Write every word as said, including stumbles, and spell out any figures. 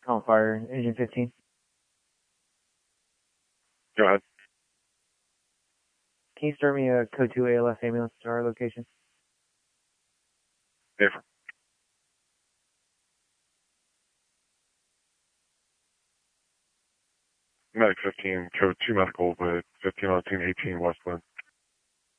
Call fire, engine fifteen. Go ahead. Can you start me a code two A L S ambulance to our location? Different. Medic fifteen, code two medical with fifteen on eighteen Westland.